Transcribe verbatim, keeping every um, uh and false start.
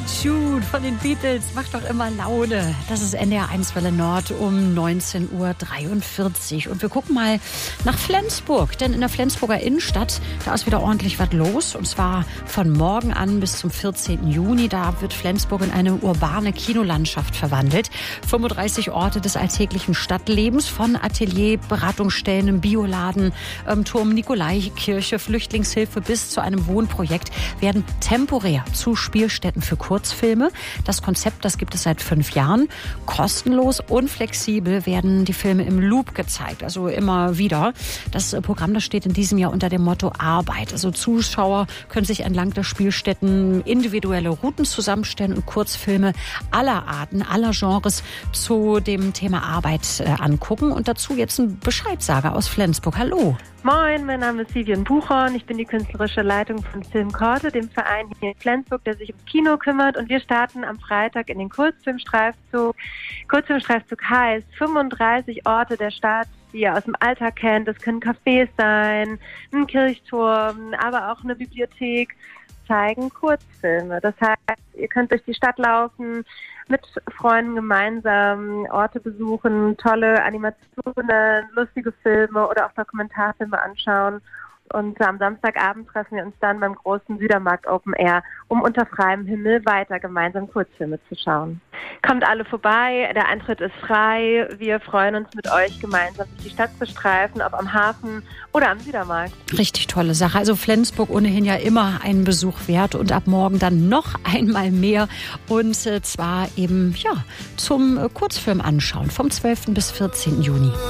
Jude von den Beatles macht doch immer Laune. Das ist N D R eins Welle Nord um neunzehn Uhr dreiundvierzig. Und wir gucken mal nach Flensburg. Denn in der Flensburger Innenstadt, da ist wieder ordentlich was los. Und zwar von morgen an bis zum vierzehnten Juni. Da wird Flensburg in eine urbane Kinolandschaft verwandelt. fünfunddreißig Orte des alltäglichen Stadtlebens, von Atelier, Beratungsstellen, Bioladen, ähm, Turm Nikolaikirche, Flüchtlingshilfe bis zu einem Wohnprojekt, werden temporär zu Spielstätten für Kurzfilme. Das Konzept, das gibt es seit fünf Jahren. Kostenlos und flexibel werden die Filme im Loop gezeigt, also immer wieder. Das Programm, das steht in diesem Jahr unter dem Motto Arbeit. Also Zuschauer können sich entlang der Spielstätten individuelle Routen zusammenstellen und Kurzfilme aller Arten, aller Genres zu dem Thema Arbeit äh, angucken. Und dazu jetzt ein Bescheidsager aus Flensburg. Hallo. Moin, mein Name ist Vivian Buchhorn. Ich bin die künstlerische Leitung von Filmkorte, dem Verein hier in Flensburg, der sich ums Kino kümmert. Und wir starten am Freitag in den Kurzfilmstreifzug. Kurzfilmstreifzug heißt fünfunddreißig Orte der Stadt, die ihr aus dem Alltag kennt. Das können Cafés sein, ein Kirchturm, aber auch eine Bibliothek, zeigen Kurzfilme. Das heißt, ihr könnt durch die Stadt laufen, mit Freunden gemeinsam Orte besuchen, tolle Animationen, lustige Filme oder auch Dokumentarfilme anschauen. Und am Samstagabend treffen wir uns dann beim großen Südermarkt Open Air, um unter freiem Himmel weiter gemeinsam Kurzfilme zu schauen. Kommt alle vorbei, der Eintritt ist frei. Wir freuen uns, mit euch gemeinsam durch die Stadt zu streifen, ob am Hafen oder am Südermarkt. Richtig tolle Sache. Also Flensburg ohnehin ja immer einen Besuch wert und ab morgen dann noch einmal mehr. Und äh, zwar eben ja zum äh, Kurzfilm anschauen vom zwölften bis vierzehnten Juni.